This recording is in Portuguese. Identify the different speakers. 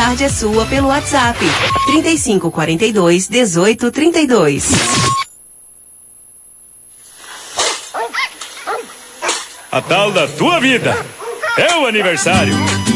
Speaker 1: tarde é sua pelo WhatsApp 3542-1832.
Speaker 2: A tal da tua vida é o aniversário.